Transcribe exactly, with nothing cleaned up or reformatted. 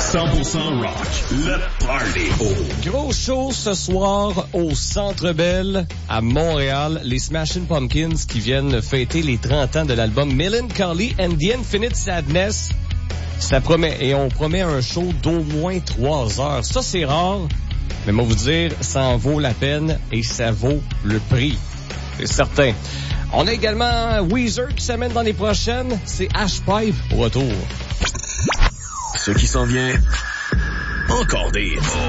cent pour cent rock, le party. Oh. Gros show ce soir au Centre Bell à Montréal. Les Smashing Pumpkins qui viennent fêter les trente ans de l'album Melancholy and the Infinite Sadness. Ça promet, et on promet un show d'au moins trois heures. Ça, c'est rare, mais moi vous dire, ça en vaut la peine et ça vaut le prix. C'est certain. On a également Weezer qui s'amène dans les prochaines. C'est Ashpipe au retour. Ce qui s'en vient, encore des